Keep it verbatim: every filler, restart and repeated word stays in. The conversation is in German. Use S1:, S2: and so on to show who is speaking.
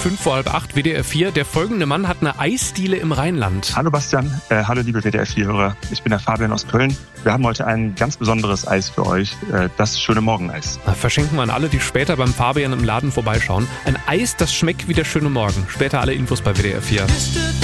S1: fünf vor halb acht, W D R vier. Der folgende Mann hat eine Eisdiele im Rheinland.
S2: Hallo Bastian, äh, hallo liebe W D R vier-Hörer. Ich bin der Fabian aus Köln. Wir haben heute ein ganz besonderes Eis für euch, äh, das schöne Morgeneis.
S1: Na, verschenken wir an alle, die später beim Fabian im Laden vorbeischauen. Ein Eis, das schmeckt wie der schöne Morgen. Später alle Infos bei W D R vier.